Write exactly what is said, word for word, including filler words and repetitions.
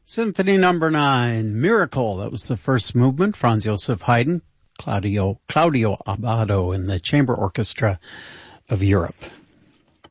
Symphony number nine, Miracle. That was the first movement. Franz Joseph Haydn, Claudio, Claudio Abbado in the Chamber Orchestra of Europe.